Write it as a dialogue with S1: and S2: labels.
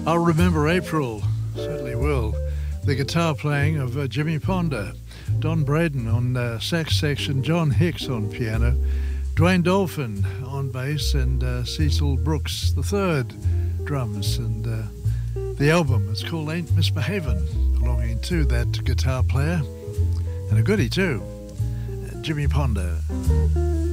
S1: I'll remember April, certainly will. The guitar playing of Jimmy Ponder, Don Braden on sax section, John Hicks on piano, Dwayne Dolphin on bass, and Cecil Brooks III drums. And the album, it's called Ain't Misbehavin', belonging to that guitar player, and a goodie too, Jimmy Ponder.